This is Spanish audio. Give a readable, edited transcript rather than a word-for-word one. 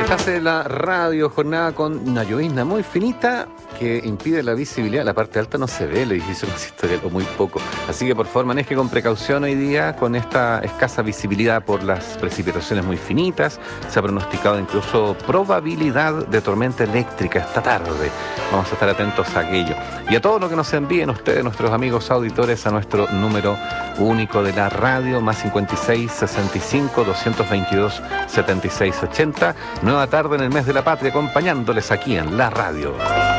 Se hace la radio jornada con una llovizna muy finita que impide la visibilidad. La parte alta no se ve el edificio consistorial, o muy poco. Así que por favor maneje con precaución hoy día con esta escasa visibilidad por las precipitaciones muy finitas. Se ha pronosticado incluso probabilidad de tormenta eléctrica esta tarde. Vamos a estar atentos a aquello. Y a todo lo que nos envíen ustedes, nuestros amigos auditores, a nuestro número único de la radio, más 56 65 222 76 80. Nueva tarde en el mes de la patria, acompañándoles aquí en la radio.